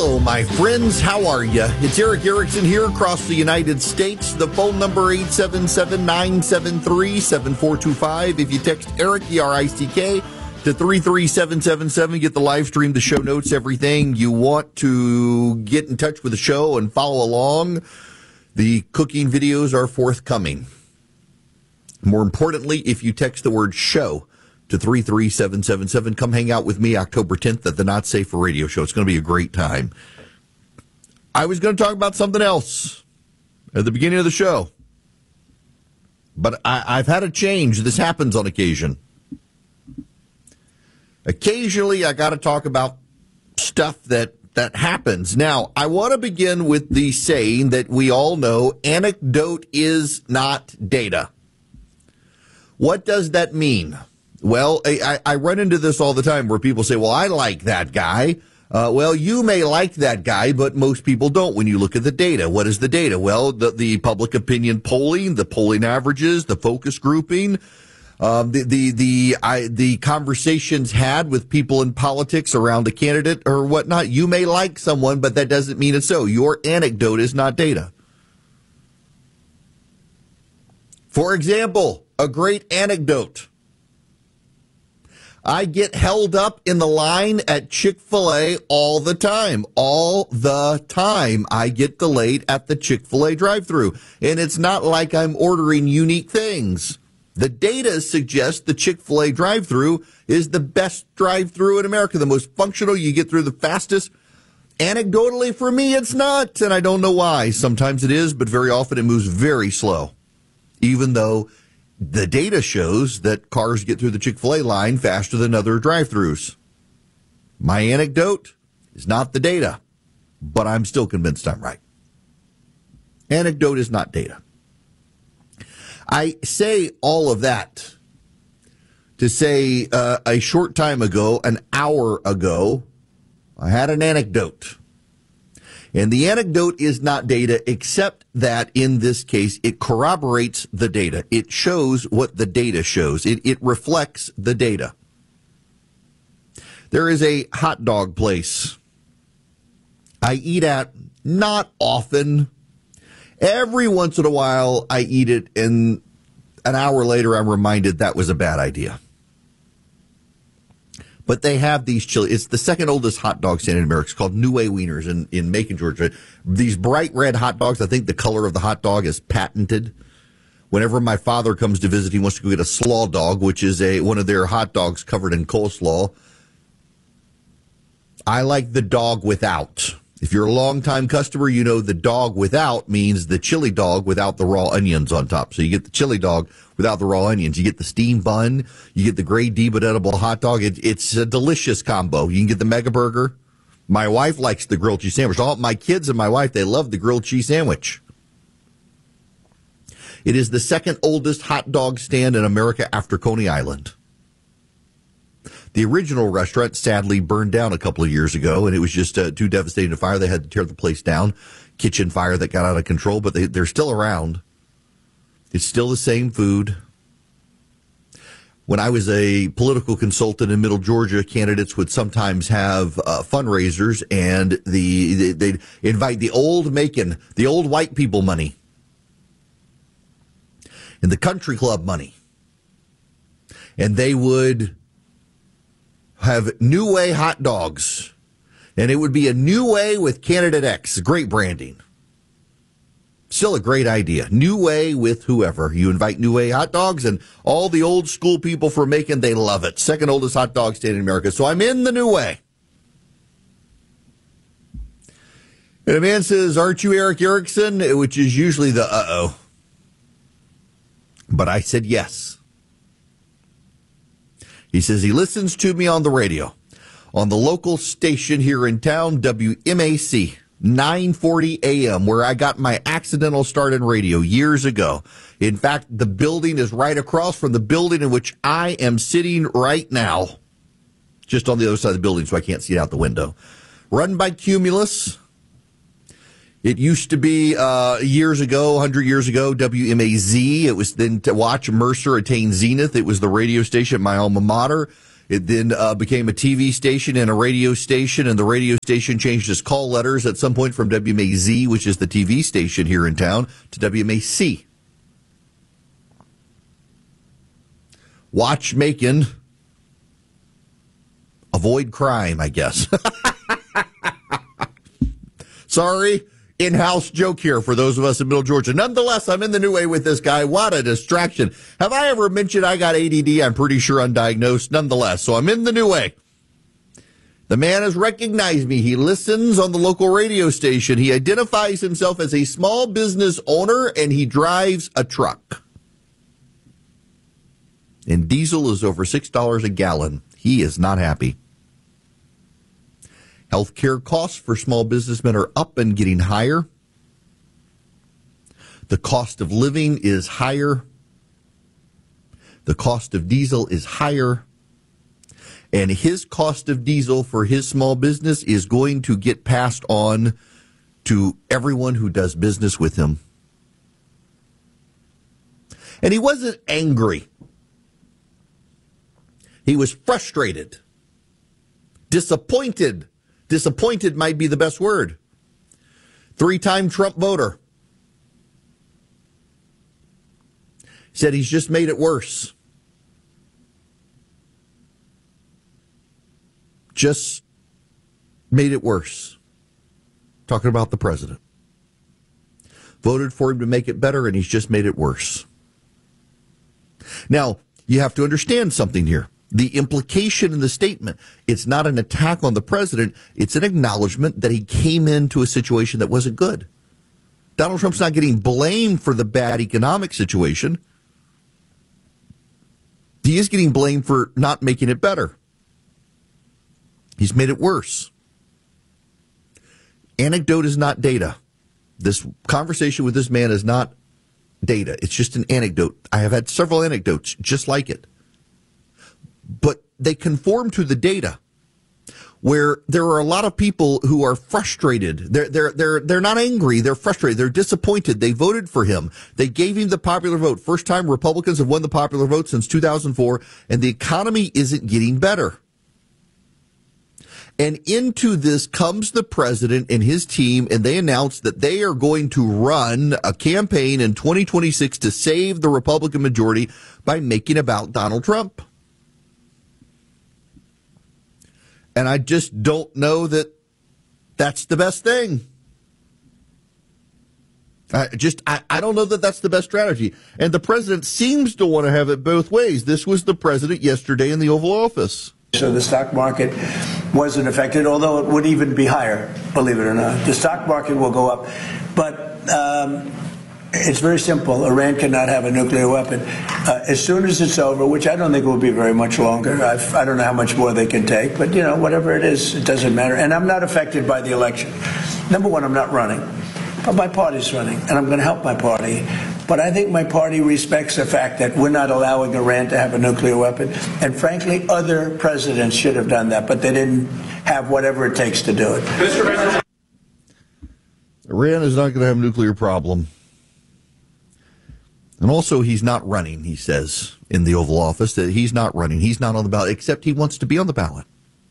Hello, my friends. How are you? It's Erick Erickson here across the United States. The phone number 877-973-7425. If you text Erick, E-R-I-C-K, to 33777, get the live stream, the show notes, everything you want to get in touch with the show and follow along. The cooking videos are forthcoming. More importantly, if you text the word show to 33777, come hang out with me October 10th at the Not Safe for Radio show. It's going to be a great time. I was going to talk about something else at the beginning of the show, but I've had a change. This happens on occasion. Occasionally, I got to talk about stuff that happens. Now, I want to begin with the saying that we all know, anecdote is not data. What does that mean? Well, I run into this all the time where people say, well, I like that guy. Well, you may like that guy, but most people don't when you look at the data. What is the data? Well, the public opinion polling, the polling averages, the focus grouping, the conversations had with people in politics around a candidate or whatnot. You may like someone, but that doesn't mean it's so. Your anecdote is not data. For example, a great anecdote. I get held up in the line at Chick-fil-A all the time. All the time I get delayed at the Chick-fil-A drive-thru. And it's not like I'm ordering unique things. The data suggests the Chick-fil-A drive-thru is the best drive-thru in America, the most functional. You get through the fastest. Anecdotally, for me, it's not, and I don't know why. Sometimes it is, but very often it moves very slow, even though the data shows that cars get through the Chick-fil-A line faster than other drive-thrus. My anecdote is not the data, but I'm still convinced I'm right. Anecdote is not data. I say all of that to say a short time ago, an hour ago, I had an anecdote. And the anecdote is not data, except that in this case, it corroborates the data. It shows what the data shows. It reflects the data. There is a hot dog place I eat at not often. Every once in a while, I eat it, and an hour later, I'm reminded that was a bad idea. But they have these chili. It's the second oldest hot dog stand in America. It's called New Way Wieners in Macon, Georgia. These bright red hot dogs, I think the color of the hot dog is patented. Whenever my father comes to visit, he wants to go get a slaw dog, which is one of their hot dogs covered in coleslaw. I like the dog without. If you're a longtime customer, you know the dog without means the chili dog without the raw onions on top. So you get the chili dog without the raw onions. You get the steamed bun. You get the grade D but edible hot dog. It's a delicious combo. You can get the mega burger. My wife likes the grilled cheese sandwich. All my kids and my wife, they love the grilled cheese sandwich. It is the second oldest hot dog stand in America after Coney Island. The original restaurant sadly burned down a couple of years ago, and it was just too devastating a fire. They had to tear the place down. Kitchen fire that got out of control, but they're still around. It's still the same food. When I was a political consultant in Middle Georgia, candidates would sometimes have fundraisers, and they'd invite the old Macon, the old white people money, and the country club money, and they would have New Way hot dogs, and it would be a New Way with Candidate X. Great branding. Still a great idea. New Way with whoever. You invite New Way hot dogs, and all the old school people from Macon, they love it. Second oldest hot dog stand in America. So I'm in the New Way. And a man says, aren't you Erick Erickson? Which is usually the uh-oh. But I said yes. He says he listens to me on the radio, on the local station here in town, WMAC, 940 AM, where I got my accidental start in radio years ago. In fact, the building is right across from the building in which I am sitting right now, just on the other side of the building, so I can't see it out the window. Run by Cumulus. It used to be years ago, 100 years ago, WMAZ. It was then to watch Mercer attain zenith. It was the radio station at my alma mater. It then became a TV station and a radio station, and the radio station changed its call letters at some point from WMAZ, which is the TV station here in town, to WMAC. Watchmaking. Avoid crime, I guess. Sorry, in-house joke here for those of us in Middle Georgia. Nonetheless, I'm in the new way with this guy. What a distraction. Have I ever mentioned I got ADD? I'm pretty sure undiagnosed. Nonetheless, so I'm in the new way. The man has recognized me. He listens on the local radio station. He identifies himself as a small business owner, and he drives a truck. And diesel is over $6 a gallon. He is not happy. Healthcare costs for small businessmen are up and getting higher. The cost of living is higher. The cost of diesel is higher. And his cost of diesel for his small business is going to get passed on to everyone who does business with him. And he wasn't angry. He was frustrated, disappointed. Disappointed might be the best word. 3-time Trump voter. Said he's just made it worse. Just made it worse. Talking about the president. Voted for him to make it better, and he's just made it worse. Now, you have to understand something here. The implication in the statement, it's not an attack on the president. It's an acknowledgement that he came into a situation that wasn't good. Donald Trump's not getting blamed for the bad economic situation. He is getting blamed for not making it better. He's made it worse. Anecdote is not data. This conversation with this man is not data. It's just an anecdote. I have had several anecdotes just like it. But they conform to the data, where there are a lot of people who are frustrated. They're not angry. They're frustrated. They're disappointed. They voted for him. They gave him the popular vote. First time Republicans have won the popular vote since 2004, and the economy isn't getting better. And into this comes the president and his team, and they announced that they are going to run a campaign in 2026 to save the Republican majority by making about Donald Trump. And I just don't know that that's the best thing. I don't know that that's the best strategy. And the president seems to want to have it both ways. This was the president yesterday in the Oval Office. So the stock market wasn't affected, although it would even be higher, believe it or not. The stock market will go up. But it's very simple. Iran cannot have a nuclear weapon. As soon as it's over, which I don't think will be very much longer. I don't know how much more they can take, but, whatever it is, it doesn't matter. And I'm not affected by the election. Number one, I'm not running, but my party's running, and I'm going to help my party. But I think my party respects the fact that we're not allowing Iran to have a nuclear weapon. And frankly, other presidents should have done that, but they didn't have whatever it takes to do it. Mr. President. Iran is not going to have a nuclear problem. And also, he's not running, he says, in the Oval Office, that he's not running. He's not on the ballot, except he wants to be on the ballot.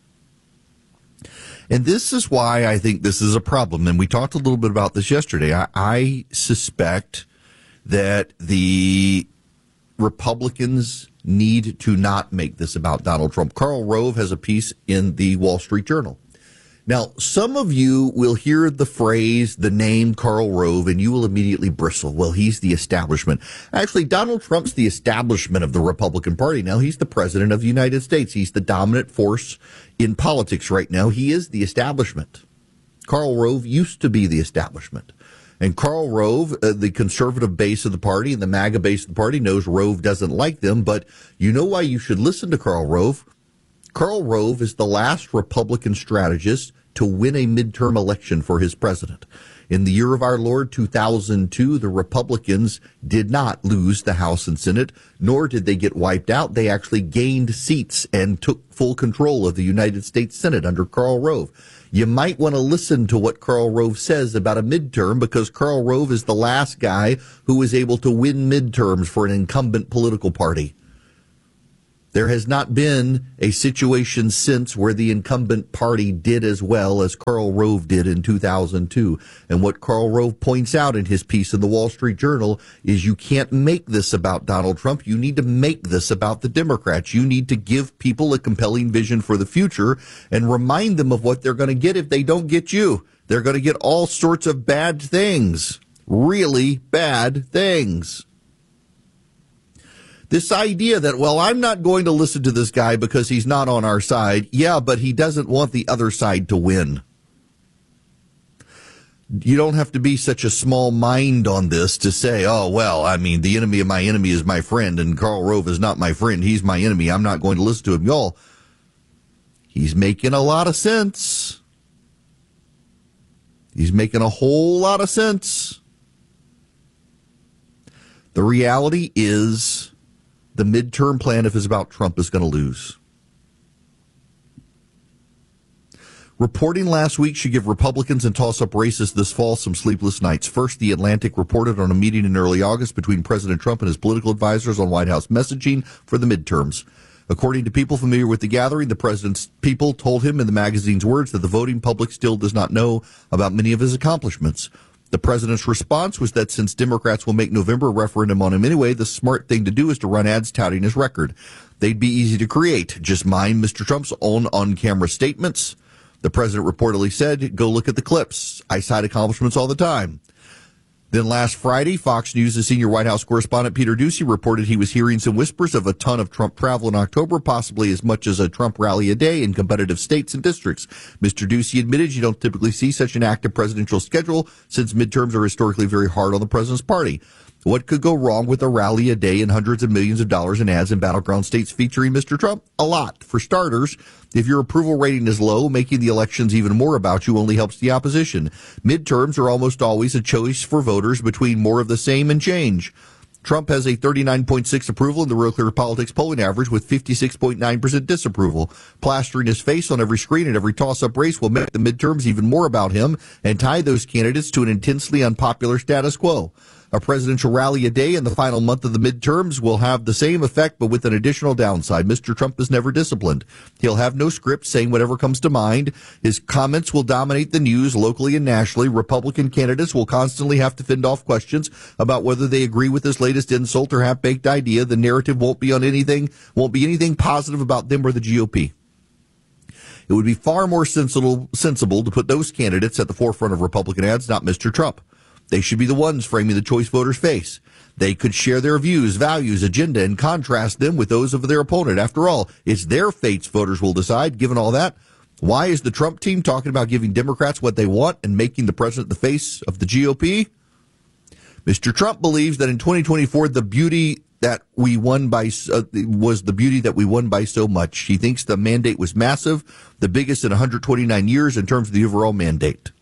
And this is why I think this is a problem. And we talked a little bit about this yesterday. I suspect that the Republicans need to not make this about Donald Trump. Karl Rove has a piece in the Wall Street Journal. Now, some of you will hear the phrase, the name Karl Rove, and you will immediately bristle. Well, he's the establishment. Actually, Donald Trump's the establishment of the Republican Party now. He's the president of the United States. He's the dominant force in politics right now. He is the establishment. Karl Rove used to be the establishment. And Karl Rove, the conservative base of the party and the MAGA base of the party, knows Rove doesn't like them. But you know why you should listen to Karl Rove? Karl Rove is the last Republican strategist to win a midterm election for his president. In the year of our Lord, 2002, the Republicans did not lose the House and Senate, nor did they get wiped out. They actually gained seats and took full control of the United States Senate under Karl Rove. You might want to listen to what Karl Rove says about a midterm, because Karl Rove is the last guy who was able to win midterms for an incumbent political party. There has not been a situation since where the incumbent party did as well as Karl Rove did in 2002. And what Karl Rove points out in his piece in the Wall Street Journal is you can't make this about Donald Trump. You need to make this about the Democrats. You need to give people a compelling vision for the future and remind them of what they're going to get if they don't get you. They're going to get all sorts of bad things, really bad things. This idea that, well, I'm not going to listen to this guy because he's not on our side. Yeah, but he doesn't want the other side to win. You don't have to be such a small mind on this to say, oh, well, I mean, the enemy of my enemy is my friend, and Karl Rove is not my friend. He's my enemy. I'm not going to listen to him. Y'all, he's making a lot of sense. He's making a whole lot of sense. The reality is, the midterm plan, if it's about Trump, is going to lose. Reporting last week should give Republicans and toss-up races this fall some sleepless nights. First, The Atlantic reported on a meeting in early August between President Trump and his political advisors on White House messaging for the midterms. According to people familiar with the gathering, the president's people told him in the magazine's words that the voting public still does not know about many of his accomplishments. The president's response was that since Democrats will make November a referendum on him anyway, the smart thing to do is to run ads touting his record. They'd be easy to create. Just mind Mr. Trump's own on-camera statements. The president reportedly said, go look at the clips. I cite accomplishments all the time. Then last Friday, Fox News' senior White House correspondent Peter Doocy reported he was hearing some whispers of a ton of Trump travel in October, possibly as much as a Trump rally a day in competitive states and districts. Mr. Doocy admitted you don't typically see such an active presidential schedule since midterms are historically very hard on the president's party. What could go wrong with a rally a day and hundreds of millions of dollars in ads in battleground states featuring Mr. Trump? A lot. For starters, if your approval rating is low, making the elections even more about you only helps the opposition. Midterms are almost always a choice for voters between more of the same and change. Trump has a 39.6 approval in the Real Clear Politics polling average with 56.9% disapproval. Plastering his face on every screen and every toss-up race will make the midterms even more about him and tie those candidates to an intensely unpopular status quo. A presidential rally a day in the final month of the midterms will have the same effect, but with an additional downside. Mr. Trump is never disciplined. He'll have no script, saying whatever comes to mind. His comments will dominate the news locally and nationally. Republican candidates will constantly have to fend off questions about whether they agree with his latest insult or half-baked idea. The narrative won't be anything positive about them or the GOP. It would be far more sensible to put those candidates at the forefront of Republican ads, not Mr. Trump. They should be the ones framing the choice voters face. They could share their views, values, agenda, and contrast them with those of their opponent. After all, it's their fates voters will decide. Given all that, why is the Trump team talking about giving Democrats what they want and making the president the face of the GOP? Mr. Trump believes that in 2024, the beauty that we won by was the beauty that we won by so much. He thinks the mandate was massive, the biggest in 129 years in terms of the overall mandate.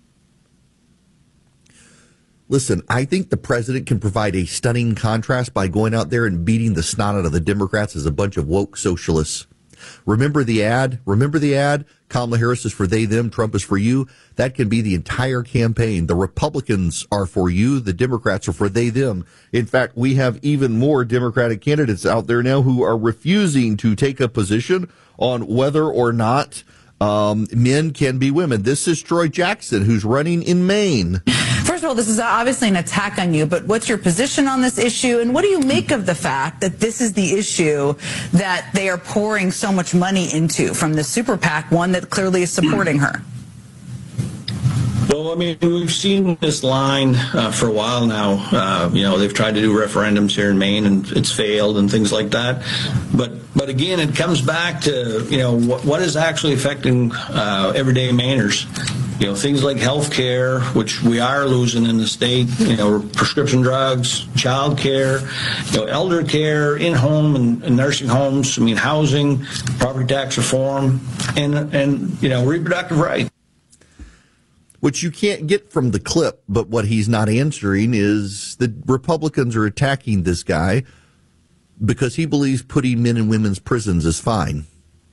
Listen, I think the president can provide a stunning contrast by going out there and beating the snot out of the Democrats as a bunch of woke socialists. Remember the ad? Kamala Harris is for they, them, Trump is for you. That can be the entire campaign. The Republicans are for you. The Democrats are for they, them. In fact, we have even more Democratic candidates out there now who are refusing to take a position on whether or not men can be women. This is Troy Jackson, who's running in Maine. First of all, this is obviously an attack on you, but what's your position on this issue? And what do you make of the fact that this is the issue that they are pouring so much money into from the super PAC, one that clearly is supporting her? Well, I mean, we've seen this line for a while now. They've tried to do referendums here in Maine, and it's failed and things like that. But again, it comes back to, what is actually affecting everyday Mainers. Things like health care, which we are losing in the state, prescription drugs, child care, elder care, in-home and nursing homes, housing, property tax reform, and reproductive rights. Which you can't get from the clip, but what he's not answering is the Republicans are attacking this guy because he believes putting men in women's prisons is fine.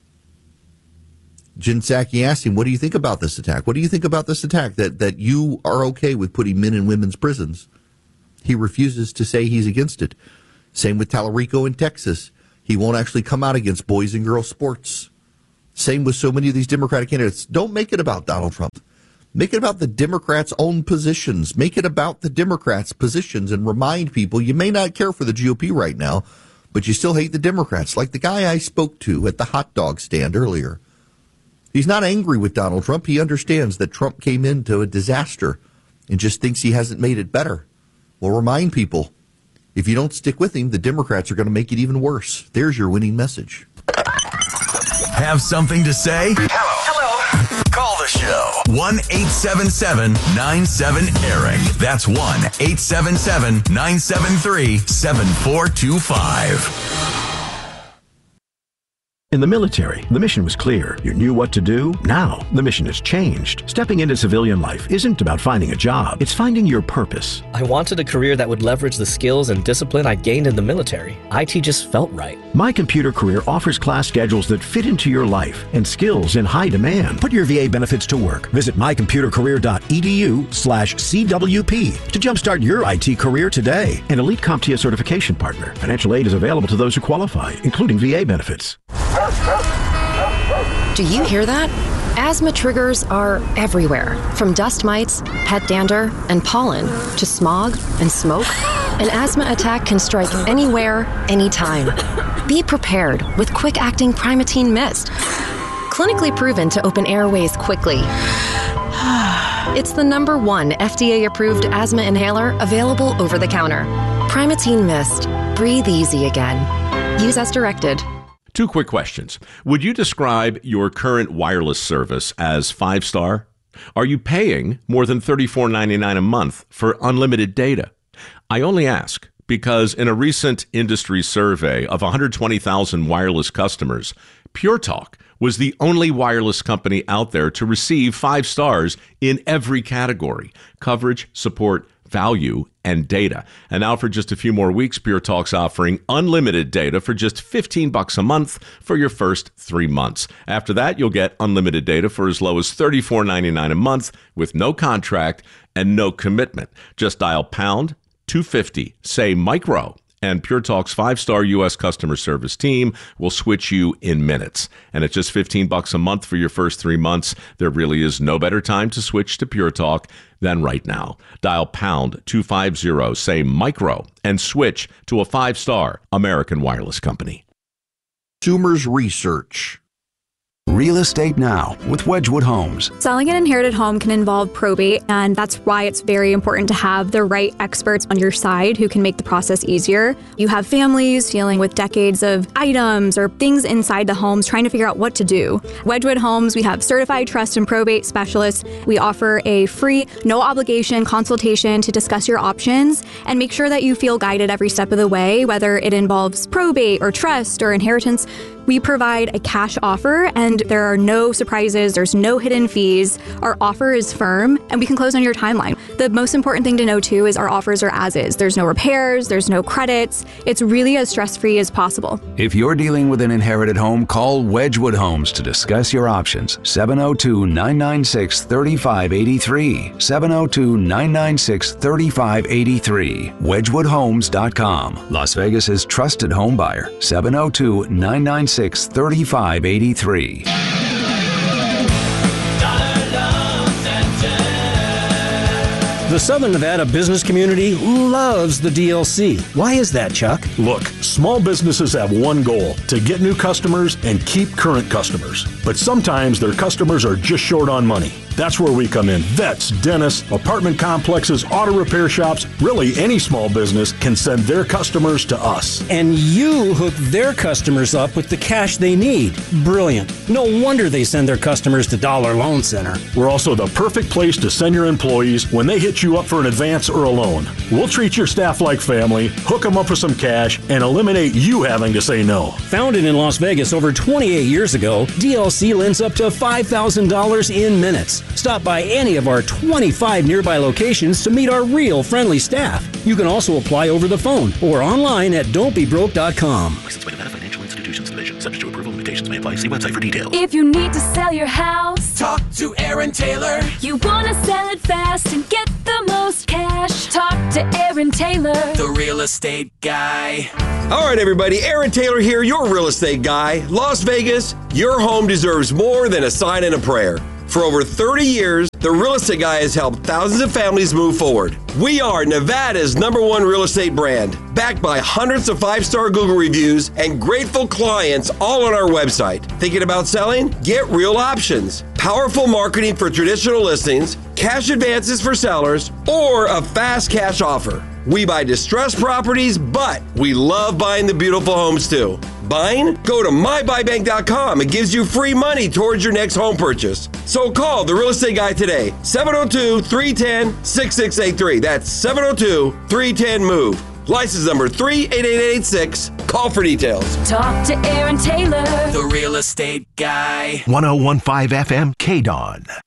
Jen Psaki asked him, what do you think about this attack? What do you think about this attack, that you are okay with putting men in women's prisons? He refuses to say he's against it. Same with Tallarico in Texas. He won't actually come out against boys and girls sports. Same with so many of these Democratic candidates. Don't make it about Donald Trump. Make it about the Democrats' own positions. Make it about the Democrats' positions and remind people you may not care for the GOP right now, but you still hate the Democrats, like the guy I spoke to at the hot dog stand earlier. He's not angry with Donald Trump. He understands that Trump came into a disaster and just thinks he hasn't made it better. Well, remind people, if you don't stick with him, the Democrats are going to make it even worse. There's your winning message. Have something to say? Hello. Call the show. 1-877-97-ERIC. That's 1-877-973-7425. In the military, the mission was clear. You knew what to do. Now, the mission has changed. Stepping into civilian life isn't about finding a job. It's finding your purpose. I wanted a career that would leverage the skills and discipline I gained in the military. IT just felt right. My Computer Career offers class schedules that fit into your life and skills in high demand. Put your VA benefits to work. Visit mycomputercareer.edu/CWP to jumpstart your IT career today. An elite CompTIA certification partner. Financial aid is available to those who qualify, including VA benefits. Do you hear that? Asthma triggers are everywhere, from dust mites, pet dander, and pollen, to smog and smoke. An asthma attack can strike anywhere, anytime. Be prepared with quick-acting Primatene Mist. Clinically proven to open airways quickly. It's the #1 FDA-approved asthma inhaler available over the counter. Primatene Mist. Breathe easy again. Use as directed. 2 quick questions. Would you describe your current wireless service as 5-star? Are you paying more than $34.99 a month for unlimited data? I only ask because in a recent industry survey of 120,000 wireless customers, Pure Talk was the only wireless company out there to receive 5 stars in every category: coverage, support, value, and data. And now for just a few more weeks, Pure Talk's offering unlimited data for just $15 a month for your first 3 months. After that, you'll get unlimited data for as low as $34.99 a month with no contract and no commitment. Just dial pound 250, say micro, and Pure Talk's 5-star U.S. customer service team will switch you in minutes. And at just $15 a month for your first 3 months, there really is no better time to switch to Pure Talk than right now. Dial pound 250, say micro, and switch to a 5-star American wireless company. Consumers Research. Real Estate Now with Wedgwood Homes. Selling an inherited home can involve probate, and that's why it's very important to have the right experts on your side who can make the process easier. You have families dealing with decades of items or things inside the homes trying to figure out what to do. Wedgwood Homes, we have certified trust and probate specialists. We offer a free, no obligation consultation to discuss your options and make sure that you feel guided every step of the way, whether it involves probate or trust or inheritance. We provide a cash offer, and there are no surprises, there's no hidden fees. Our offer is firm, and we can close on your timeline. The most important thing to know, too, is our offers are as is. There's no repairs, there's no credits. It's really as stress-free as possible. If you're dealing with an inherited home, call Wedgwood Homes to discuss your options. 702-996-3583. 702-996-3583. WedgwoodHomes.com. Las Vegas's trusted home buyer. 702-996-3583. The Southern Nevada business community loves the DLC. Why is that, Chuck? Look, small businesses have one goal: to get new customers and keep current customers. But sometimes their customers are just short on money. That's where we come in. Vets, dentists, apartment complexes, auto repair shops, really any small business can send their customers to us. And you hook their customers up with the cash they need. Brilliant. No wonder they send their customers to Dollar Loan Center. We're also the perfect place to send your employees when they hit you up for an advance or a loan. We'll treat your staff like family, hook them up with some cash, and eliminate you having to say no. Founded in Las Vegas over 28 years ago, DLC lends up to $5,000 in minutes. Stop by any of our 25 nearby locations to meet our real friendly staff. You can also apply over the phone or online at don'tbebroke.com. Licensed by Nevada Financial Institutions Division. Subject to approval. Limitations may apply. See website for details. If you need to sell your house, talk to Aaron Taylor. You want to sell it fast and get the most cash, talk to to Aaron Taylor, the real estate guy. All right, everybody. Aaron Taylor here, your real estate guy. Las Vegas, your home deserves more than a sign and a prayer. For over 30 years, the Real Estate Guy has helped thousands of families move forward. We are Nevada's #1 real estate brand, backed by hundreds of 5-star Google reviews and grateful clients all on our website. Thinking about selling? Get real options. Powerful marketing for traditional listings, cash advances for sellers, or a fast cash offer. We buy distressed properties, but we love buying the beautiful homes too. Buying? Go to mybuybank.com. It gives you free money towards your next home purchase. So call the Real Estate Guy today, 702-310-6683. That's 702-310-MOVE. License number 38886. Call for details. talk to Aaron Taylor, the Real Estate Guy. 1015 FM KDON.